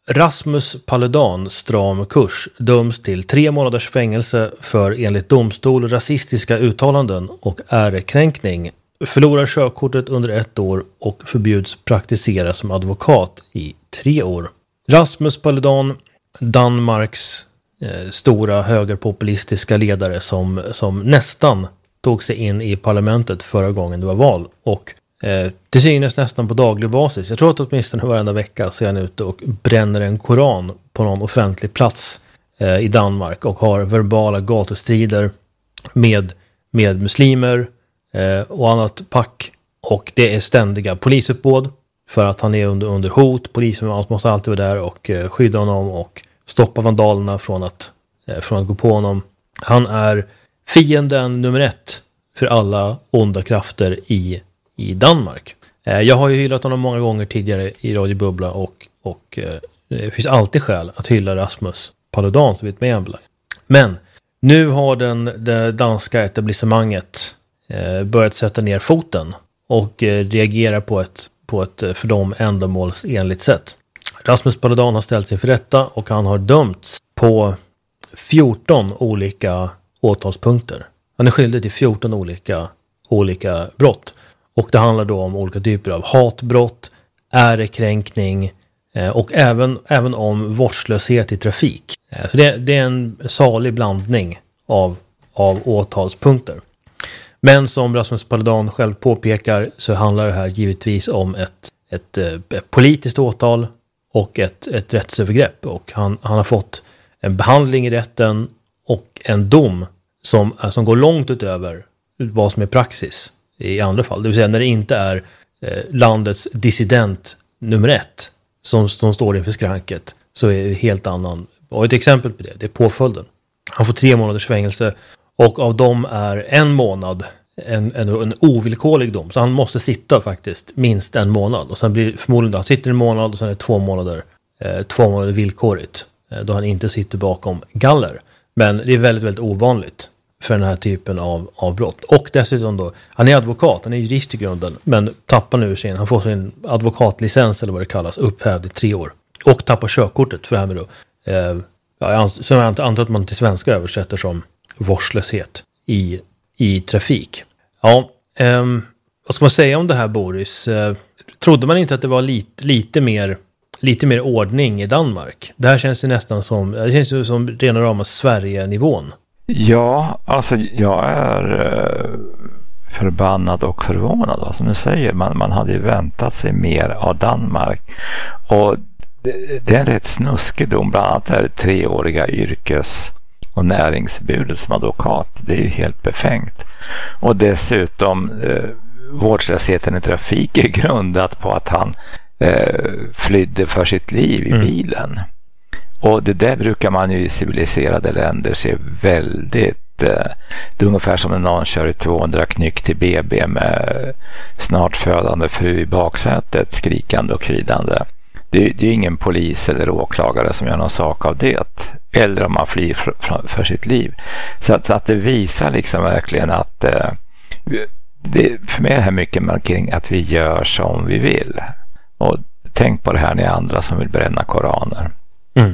Rasmus Paludan, stram kurs, döms till 3 månaders fängelse för enligt domstol rasistiska uttalanden och ärekränkning. Förlorar körkortet under 1 år och förbjuds praktisera som advokat i 3 år. Rasmus Paludan, Danmarks stora högerpopulistiska ledare som nästan tog sig in i parlamentet förra gången det var val. Och det synes nästan på daglig basis. Jag tror att åtminstone varenda vecka så är han ute och bränner en koran på någon offentlig plats i Danmark och har verbala gatustrider med muslimer och annat pack. Och det är ständiga polisuppbåd för att han är under hot. Polisen måste alltid vara där och skydda honom och stoppa vandalerna från att gå på honom. Han är fienden nummer 1 för alla onda krafter i Danmark. Jag har ju hyllat honom många gånger tidigare i Radio Bubbla och det finns alltid skäl att hylla Rasmus Paludan så vitt mig anbelangar. Men nu har det danska etablissemanget börjat sätta ner foten och reagera på ett för dem ändamålsenligt sätt. Rasmus Paludan har ställts inför rätta och han har dömts på 14 olika åtalspunkter. Han är skyldig till 14 olika brott. Och det handlar då om olika typer av hatbrott, ärekränkning och även om vårdslöshet i trafik. Så det är en salig blandning av åtalspunkter. Men som Rasmus Paludan själv påpekar så handlar det här givetvis om ett politiskt åtal och ett rättsövergrepp. Och han har fått en behandling i rätten och en dom som går långt utöver vad som är praxis i andra fall. Det vill säga när det inte är landets dissident nummer 1 som står inför skranket så är det helt annan. Och ett exempel på det är påföljden. Han får 3 månaders fängelse och av dem är 1 månad en ovillkorlig dom. Så han måste sitta faktiskt minst 1 månad. Och sen blir förmodligen han sitter 1 månad och sen är det 2 månader villkorligt. Då han inte sitter bakom galler. Men det är väldigt, väldigt ovanligt för den här typen av brott. Och dessutom då, han är advokat, han är jurist i grunden, men tappar nu han får sin advokatlicens eller vad det kallas, upphävd i 3 år. Och tappar körkortet för det här med då, som jag antar att man till svenska översätter som vårdslöshet i trafik. Ja, vad ska man säga om det här, Boris? Trodde man inte att det var lite mer ordning i Danmark? Det här känns ju nästan som rena rama Sverige-nivån. Ja, alltså jag är förbannad och förvånad. Vad som du säger, man hade ju väntat sig mer av Danmark. Och det är en rätt snuskig dom, bland annat är det 3-åriga yrkes- och näringsförbudet som advokat. Det är ju helt befängt. Och dessutom vårdslösheten i trafik är grundat på att han flydde för sitt liv i bilen. Och det där brukar man ju i civiliserade länder se väldigt det är ungefär som när någon kör i 200 knyck till BB med snart födande fru i baksätet, skrikande och kvidande. Det är ingen polis eller åklagare som gör någon sak av det. Eller om man flyr för sitt liv. Så att det visar liksom verkligen att det för mig är det här mycket markering att vi gör som vi vill. Och tänk på det här, ni andra som vill bränna koraner. Mm.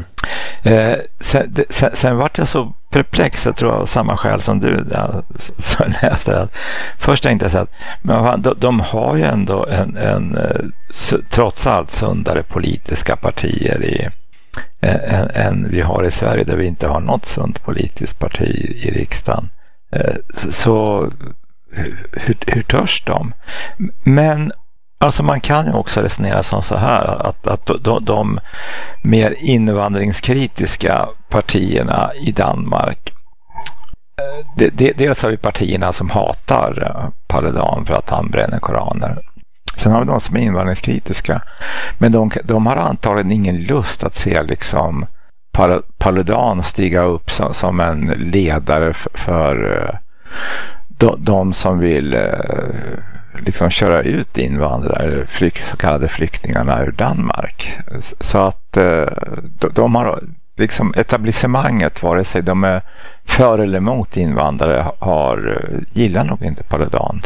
Sen vart jag så perplex, jag tror av samma skäl som du så läste det. Först tänkte jag så att men de har ju ändå en trots allt sundare politiska partier än vi har i Sverige, där vi inte har något sunt politiskt parti i riksdagen. Så hur törs de? Men alltså man kan ju också resonera som så här att de mer invandringskritiska partierna i Danmark, dels har vi partierna som hatar Paludan för att han bränner koraner. Sen har vi de som är invandringskritiska, men de har antagligen ingen lust att se liksom Paludan stiga upp som en ledare för de som vill liksom köra ut invandrare, så kallade flyktingarna ur Danmark. Så att de har liksom etablissemanget, vare sig de är för eller emot invandrare, gillar nog inte Paludan.